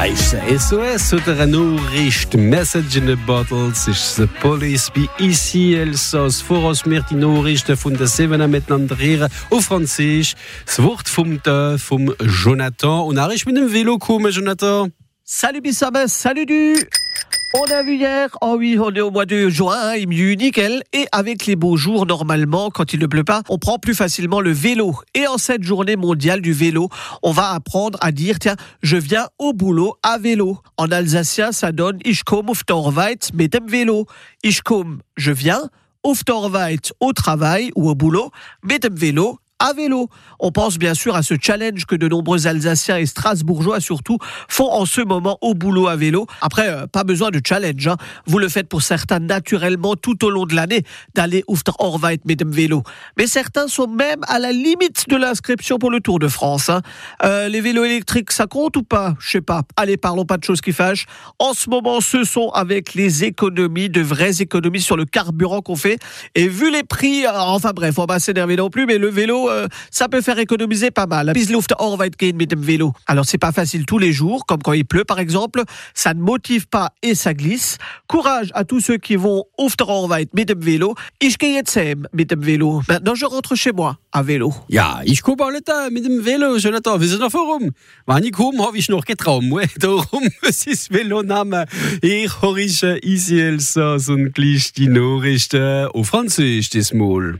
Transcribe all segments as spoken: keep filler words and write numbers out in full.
Ist S O S oder eine Nachricht, Message in a Bottle, es ist die Police bei Ici Elsass. Voraus mir die Nachrichten von der Seven miteinander reden, auf Französisch. Das Wort vom, äh, vom Jonathan. Und er ist mit dem Vélo gekommen, Jonathan. Salut Bissabès, salut du. On a vu hier, oh oui, on est au mois de juin, il mieux nickel. Et avec les beaux jours, normalement, quand il ne pleut pas, on prend plus facilement le vélo. Et en cette journée mondiale du vélo, on va apprendre à dire, tiens, je viens au boulot à vélo. En alsacien, ça donne Ich komm auf die Arbeit mit dem Vélo. Ich komm, je viens, auf die Arbeit, au travail ou au boulot, mit dem Vélo, à vélo. On pense bien sûr à ce challenge que de nombreux Alsaciens et Strasbourgeois surtout font en ce moment au boulot à vélo. Après, euh, pas besoin de challenge, hein. Vous le faites pour certains naturellement tout au long de l'année d'aller auf der Arbeit mit dem Vélo. Mais certains sont même à la limite de l'inscription pour le Tour de France. Hein. Euh, les vélos électriques, ça compte ou pas? Je sais pas. Allez, parlons pas de choses qui fâchent. En ce moment, ce sont avec les économies, de vraies économies sur le carburant qu'on fait. Et vu les prix, enfin bref, on va pas s'énerver non plus, mais le vélo, euh, ça peut faire économiser pas mal. Bis auf der Arbeit gehen mit dem Vélo. Alors c'est pas facile tous les jours, comme quand il pleut par exemple. Ça ne motive pas et ça glisse. Courage à tous ceux qui vont auf der Arbeit mit dem Vélo. Ich gehe jetzt heim mit dem Vélo. Maintenant je rentre chez moi à vélo. Ja, ich komme alle da mit dem Vélo, Jonathan. Wisst ihr noch warum? Wenn ich komme, habe ich noch getraum. Darum ist das Veloname. Ich höre Ici Elsass und gleich die Nachrichten auf Französisch das Mal.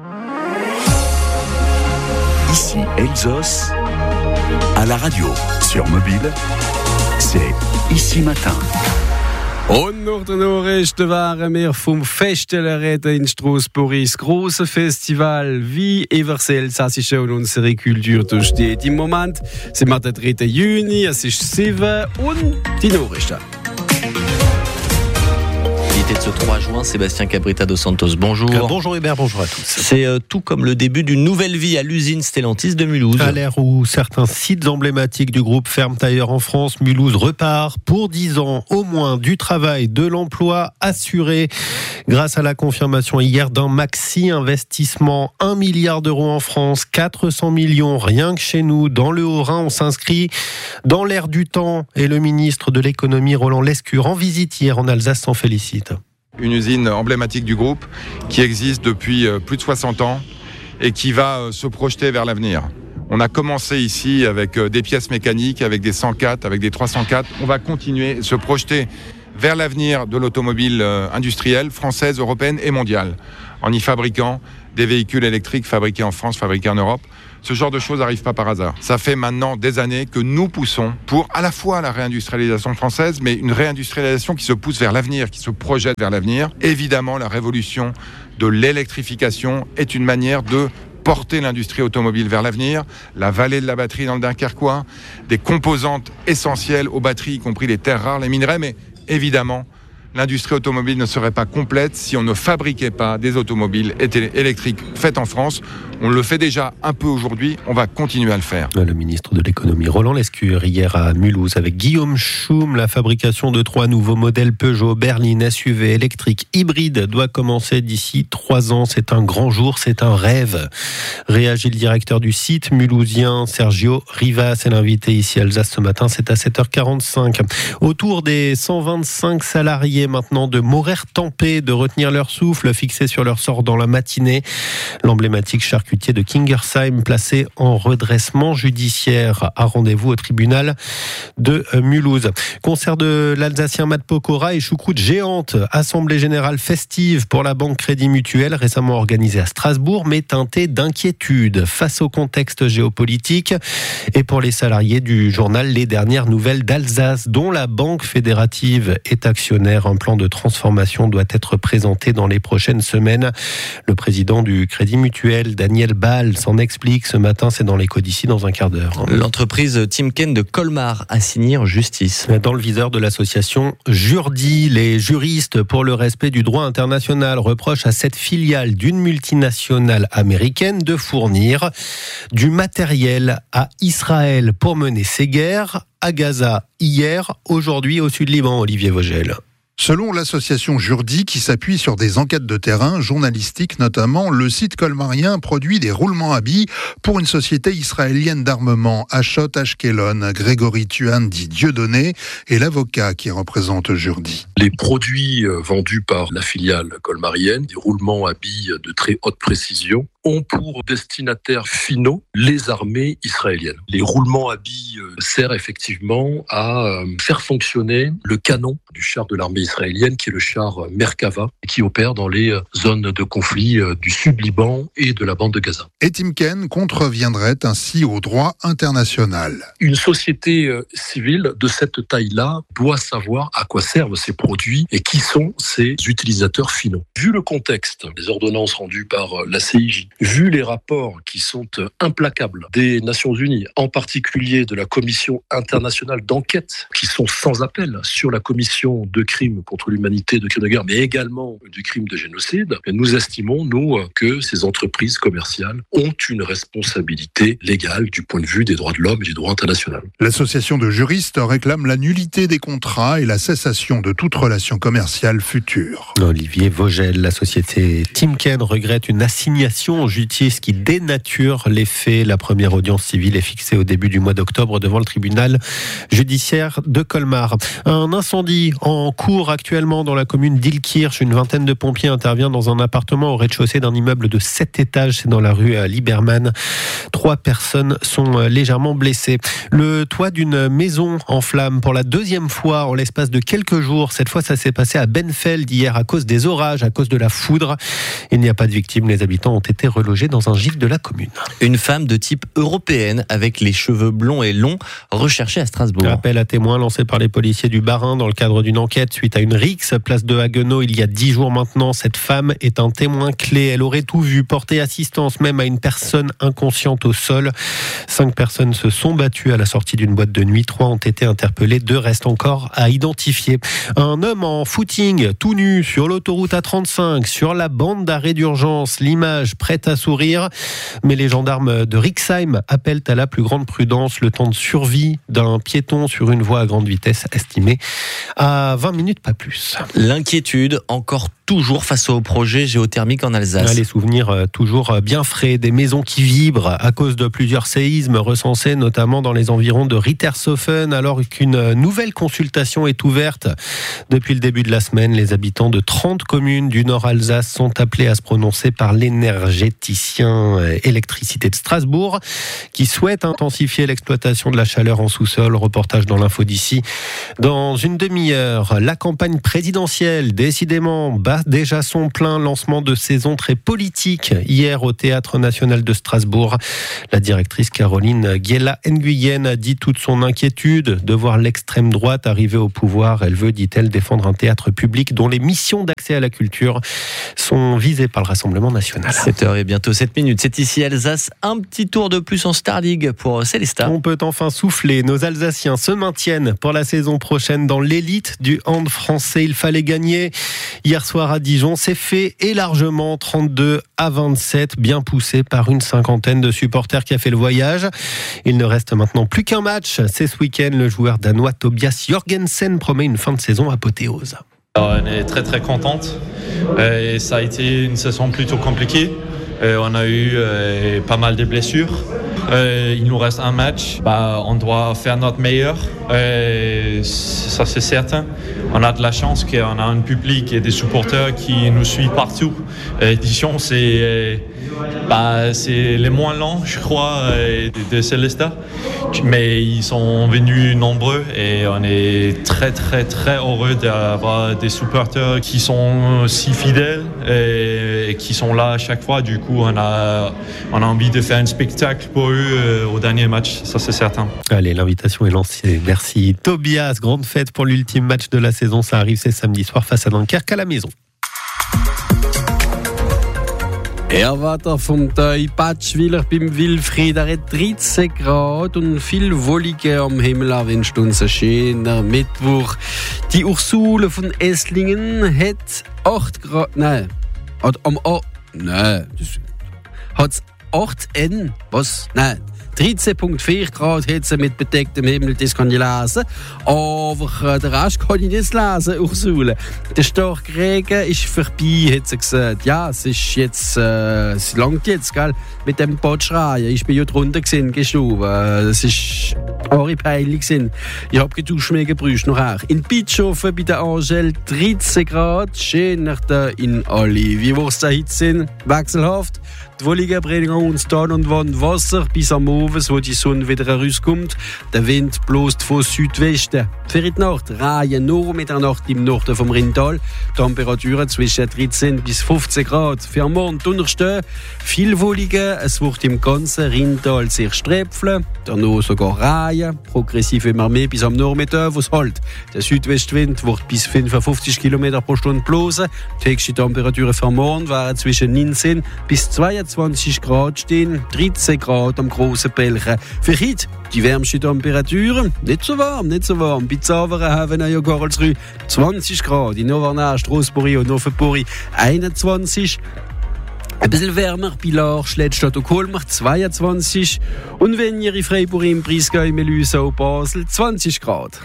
Ici Elsass, à la radio, sur mobile, c'est Ici Matin. Und nach der Nachrichten waren wir vom Feststellen reden in Straßburg. Das grosse Festival, wie über das Elsassische und unsere Kultur durchsteht. Im Moment sind wir der dritten Juni, es ist sieben und die Nachrichten. De ce trois juin, Sébastien Cabrita dos Santos, bonjour. Euh, bonjour Hubert, bonjour à tous. C'est euh, tout comme le début d'une nouvelle vie à l'usine Stellantis de Mulhouse. À l'ère où certains sites emblématiques du groupe ferment ailleurs en France, Mulhouse repart pour dix ans au moins du travail, de l'emploi assuré grâce à la confirmation hier d'un maxi investissement, un milliard d'euros en France, quatre cents millions rien que chez nous. Dans le Haut-Rhin, on s'inscrit dans l'ère du temps et le ministre de l'économie Roland Lescure en visite hier en Alsace s'en félicite. Une usine emblématique du groupe qui existe depuis plus de soixante ans et qui va se projeter vers l'avenir. On a commencé ici avec des pièces mécaniques, avec des cent quatre, avec des trois cent quatre. On va continuer à se projeter vers l'avenir de l'automobile industrielle, française, européenne et mondiale, en y fabriquant des véhicules électriques fabriqués en France, fabriqués en Europe. Ce genre de choses n'arrive pas par hasard. Ça fait maintenant des années que nous poussons pour à la fois la réindustrialisation française, mais une réindustrialisation qui se pousse vers l'avenir, qui se projette vers l'avenir. Évidemment, la révolution de l'électrification est une manière de porter l'industrie automobile vers l'avenir, la vallée de la batterie dans le Dunkerquois, des composantes essentielles aux batteries, y compris les terres rares, les minerais, mais évidemment, l'industrie automobile ne serait pas complète si on ne fabriquait pas des automobiles électriques faites en France. On le fait déjà un peu aujourd'hui, on va continuer à le faire. Le ministre de l'économie Roland Lescure hier à Mulhouse avec Guillaume Schum. La fabrication de trois nouveaux modèles Peugeot Berline S U V électrique hybride doit commencer d'ici trois ans. C'est un grand jour, c'est un rêve. Réagit le directeur du site mulhousien Sergio Rivas. C'est l'invité ici à Alsace ce matin, c'est à sept heures quarante-cinq. Autour des cent vingt-cinq salariés maintenant de Morer-Tempé, de retenir leur souffle, fixé sur leur sort dans la matinée. L'emblématique charcutier de Kingersheim placé en redressement judiciaire à rendez-vous au tribunal de Mulhouse. Concert de l'Alsacien Matt Pokora et choucroute géante. Assemblée générale festive pour la Banque Crédit Mutuel récemment organisée à Strasbourg, mais teintée d'inquiétude face au contexte géopolitique et pour les salariés du journal Les Dernières Nouvelles d'Alsace, dont la Banque fédérative est actionnaire. Un plan de transformation doit être présenté dans les prochaines semaines. Le président du Crédit Mutuel, Daniel Ball, s'en explique ce matin. C'est dans l'Écho d'ici dans un quart d'heure. L'entreprise Timken de Colmar a signé en justice. Dans le viseur de l'association Jurdi, les juristes pour le respect du droit international reprochent à cette filiale d'une multinationale américaine de fournir du matériel à Israël pour mener ses guerres à Gaza hier, aujourd'hui au sud Liban, Olivier Vogel. Selon l'association Jurdi, qui s'appuie sur des enquêtes de terrain, journalistiques notamment, le site colmarien produit des roulements à billes pour une société israélienne d'armement, Ashot Ashkelon. Grégory Tuan dit Dieudonné est l'avocat qui représente Jurdi. Les produits vendus par la filiale colmarienne, des roulements à billes de très haute précision, ont pour destinataires finaux les armées israéliennes. Les roulements à billes servent effectivement à faire fonctionner le canon du char de l'armée israélienne, qui est le char Merkava, qui opère dans les zones de conflit du Sud-Liban et de la bande de Gaza. Et Timken contreviendrait ainsi au droit international. Une société civile de cette taille-là doit savoir à quoi servent ces produits et qui sont ses utilisateurs finaux. Vu le contexte des ordonnances rendues par la C I J, vu les rapports qui sont implacables des Nations Unies, en particulier de la Commission internationale d'enquête, qui sont sans appel sur la commission de crimes contre l'humanité, de crimes de guerre, mais également du crime de génocide, nous estimons, nous, que ces entreprises commerciales ont une responsabilité légale du point de vue des droits de l'homme et du droit international. L'association de juristes réclame la nullité des contrats et la cessation de toute relation commerciale future. Olivier Vogel, la société Timken regrette une assignation en justice qui dénature les faits. La première audience civile est fixée au début du mois d'octobre devant le tribunal judiciaire de Colmar. Un incendie en cours actuellement dans la commune d'Illkirch. Une vingtaine de pompiers intervient dans un appartement au rez-de-chaussée d'un immeuble de sept étages. C'est dans la rue Liberman. Trois personnes sont légèrement blessées. Le toit d'une maison en flammes pour la deuxième fois en l'espace de quelques jours. Cette fois, ça s'est passé à Benfeld hier à cause des orages, à cause de la foudre. Il n'y a pas de victimes. Les habitants ont été relogés dans un gîte de la commune. Une femme de type européenne avec les cheveux blonds et longs recherchée à Strasbourg. Appel à témoins lancé par les policiers du Bas-Rhin dans le cadre d'une enquête suite à une rixe place de Haguenau il y a dix jours maintenant. Cette femme est un témoin clé. Elle aurait tout vu, porté assistance même à une personne inconsciente au sol. Cinq personnes se sont battues à la sortie d'une boîte de nuit. Trois ont été interpellées. Deux restent encore à identifier. Un homme en footing, tout nu, sur l'autoroute A trente-cinq, sur la bande d'arrêt d'urgence. L'image prête à sourire. Mais les gendarmes de Rixheim appellent à la plus grande prudence. Le temps de survie d'un piéton sur une voie à grande vitesse estimé à vingt minutes, pas plus. L'inquiétude encore toujours face au projet géothermique en Alsace. Les souvenirs toujours bien frais, des maisons qui vibrent à cause de plusieurs séismes recensés notamment dans les environs de Rittershofen, alors qu'une nouvelle consultation est ouverte. Depuis le début de la semaine, les habitants de trente communes du Nord Alsace sont appelés à se prononcer par l'énergéticien électricité de Strasbourg qui souhaite intensifier l'exploitation de la chaleur en sous-sol. Reportage dans l'info d'ici. Dans une demi-heure, la campagne présidentielle, décidément, bat déjà son plein. Lancement de saison très politique hier au Théâtre National de Strasbourg. La directrice Caroline Guéla-Nguyen a dit toute son inquiétude de voir l'extrême droite arriver au pouvoir. Elle veut, dit-elle, défendre un théâtre public dont les missions d'accès à la culture sont visées par le Rassemblement national. sept heures et bientôt sept minutes. C'est ici Alsace. Un petit tour de plus en Star League pour Célestat. On peut enfin souffler. Nos Alsaciens se maintiennent pour la saison prochaine dans l'élite du hand français. Il fallait gagner hier soir à Dijon. C'est fait et largement, trente-deux à vingt-sept, bien poussé par une cinquantaine de supporters qui a fait le voyage. Il ne reste maintenant plus qu'un match. C'est ce week-end. Le joueur danois Tobias Jorgensen promet une fin de saison apothéose. On est très très contente. Et ça a été une saison plutôt compliquée. Et on a eu euh, pas mal de blessures. Euh, il nous reste un match. Bah, on doit faire notre meilleur. Et ça, c'est certain. On a de la chance qu'on a un public et des supporters qui nous suivent partout. Et Dijon, c'est, bah, c'est les moins lents, je crois, de Célestat. Mais ils sont venus nombreux et on est très, très, très heureux d'avoir des supporters qui sont si fidèles et, et qui sont là à chaque fois. Du coup, on a, on a envie de faire un spectacle pour eux euh, au dernier match, ça c'est certain. Allez, l'invitation est lancée. Merci Tobias. Grande fête pour l'ultime match de la saison. Ça arrive, c'est samedi soir face à Dunkerque à la maison. Er weiter vom Patschwiller beim Wilfried. Er hat dreizehn Grad und viel Wollige am Himmel, auch wenn es ein schöner Mittwoch. Die Ursule von Esslingen hat acht Grad. Nein. Hat am A. Nein. Hat achtzehn. Was? Nein. dreizehn Komma vier Grad Hitze mit bedecktem Himmel, das kann ich lesen. Aber äh, den Rest kann ich nicht lesen, Ursula. Der starke Regen ist vorbei, hat sie gesagt. Ja, es ist jetzt, äh, es langt jetzt, gell, mit dem Badschreien. Ich bin ja drunter gesehen, geschoben. Es ist eure peinlich gewesen. Ich hab geduscht, mehr gebrüscht nachher. In Bitschofen bei der Angel dreizehn Grad, schöner da in Ali. Wie war's da heute sind? Wechselhaft. Die Wolligen bringen uns dann und wann Wasser bis am Abend, wo die Sonne wieder rauskommt. Der Wind bläst von Südwesten. Für die Nacht reihen nur mit der Nacht im Norden vom Rheintal. Temperaturen zwischen dreizehn bis fünfzehn Grad. Für am Morgen Donnerstag viel Wolligen. Es wird im ganzen Rheintal sehr sträpfeln. Danach sogar reihen. Progressiv immer mehr bis am Nachmittag, wo es halt. Der Südwestwind wird bis fünfundfünfzig Kilometer pro Stunde blasen. Die höchste Temperaturen für morgen waren zwischen neunzehn bis zweiundzwanzig Grad stehen, dreizehn Grad am grossen Belchen. Für heute die wärmste Temperaturen, nicht so warm, nicht so warm. Bei Zaveren haben wir ja Karlsruhe zwanzig Grad, in Novanar, Strasbourg und Offenburg einundzwanzig. Ein bisschen wärmer bei Larch, Schlettstadt und Colmar zweiundzwanzig. Und wenn ihr in Freiburg, im Breisgau, Melüsau, Basel zwanzig Grad.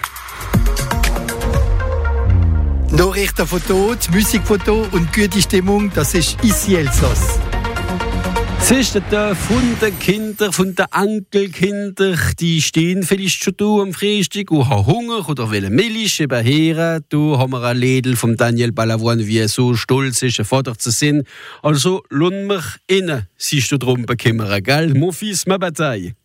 Nachrichten von dort, Musik von dort und gute Stimmung, das ist Ici Elsass. Es ist der Tag von den Kindern, von den Enkelkindern. Die stehen vielleicht schon da am Frühstück und haben Hunger oder wollen Milch eben her. Da haben wir ein Lädel von Daniel Balavoine, wie er so stolz ist, ein Vater zu sein. Also, lassen wir innen sich da drum bekümmern, gell? Mon fils, ma bataille.